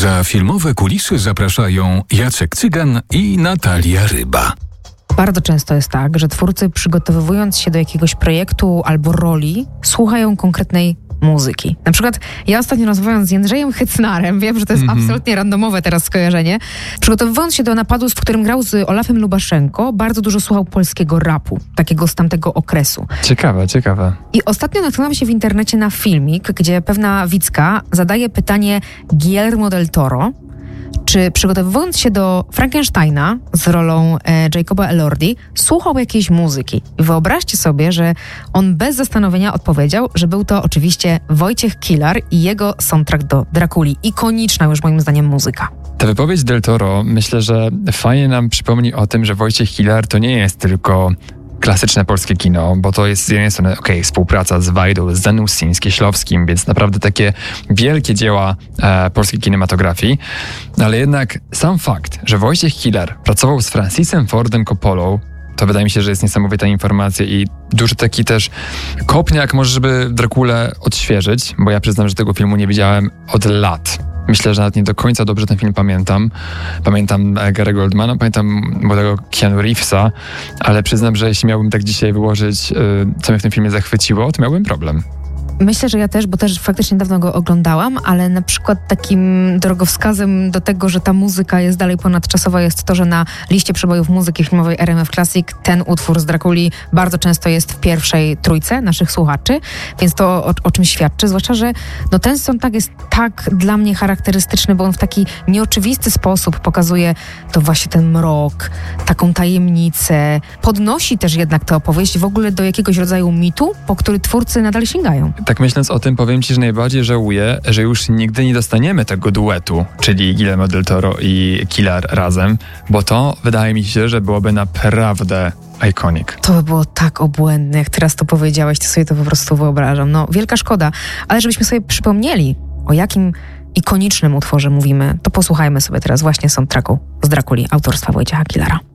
Za filmowe kulisy zapraszają Jacek Cygan i Natalia Ryba. Bardzo często jest tak, że twórcy, przygotowując się do jakiegoś projektu albo roli, słuchają konkretnej muzyki. Na przykład ja ostatnio rozmawiając z Jędrzejem Hycnarem, wiem, że to jest absolutnie randomowe teraz skojarzenie, przygotowując się do napadu, w którym grał z Olafem Lubaszenko, bardzo dużo słuchał polskiego rapu, takiego z tamtego okresu. Ciekawe. I ostatnio natknąłem się w internecie na filmik, gdzie pewna widzka zadaje pytanie Guillermo del Toro, czy przygotowując się do Frankensteina z rolą Jacoba Elordi, słuchał jakiejś muzyki. I wyobraźcie sobie, że on bez zastanowienia odpowiedział, że był to oczywiście Wojciech Kilar i jego soundtrack do Drakuli. Ikoniczna już moim zdaniem muzyka. Ta wypowiedź del Toro myślę, że fajnie nam przypomni o tym, że Wojciech Kilar to nie jest tylko klasyczne polskie kino, bo to jest z jednej strony współpraca z Wajdą, z Zanussim, z Kieślowskim, więc naprawdę takie wielkie dzieła polskiej kinematografii, ale jednak sam fakt, że Wojciech Kilar pracował z Francisem Fordem Coppolą, to wydaje mi się, że jest niesamowita informacja i duży taki też kopniak może, żeby Drakulę odświeżyć, bo ja przyznam, że tego filmu nie widziałem od lat. Myślę, że nawet nie do końca dobrze ten film pamiętam. Pamiętam Gary'ego Oldmana, pamiętam młodego Keanu Reevesa, ale przyznam, że jeśli miałbym tak dzisiaj wyłożyć, co mnie w tym filmie zachwyciło, to miałbym problem. Myślę, że ja też, bo też faktycznie dawno go oglądałam, ale na przykład takim drogowskazem do tego, że ta muzyka jest dalej ponadczasowa, jest to, że na liście przebojów muzyki filmowej RMF Classic ten utwór z Drakuli bardzo często jest w pierwszej trójce naszych słuchaczy, więc to o czym świadczy, zwłaszcza, że ten soundtrack jest tak dla mnie charakterystyczny, bo on w taki nieoczywisty sposób pokazuje to właśnie ten mrok, taką tajemnicę, podnosi też jednak tę opowieść w ogóle do jakiegoś rodzaju mitu, po który twórcy nadal sięgają. Tak myśląc o tym, powiem ci, że najbardziej żałuję, że już nigdy nie dostaniemy tego duetu, czyli Guillermo del Toro i Kilar razem, bo to wydaje mi się, że byłoby naprawdę iconic. To by było tak obłędne, jak teraz to powiedziałeś, to sobie to po prostu wyobrażam. Wielka szkoda, ale żebyśmy sobie przypomnieli, o jakim ikonicznym utworze mówimy, to posłuchajmy sobie teraz właśnie soundtracku z Drakuli autorstwa Wojciecha Kilara.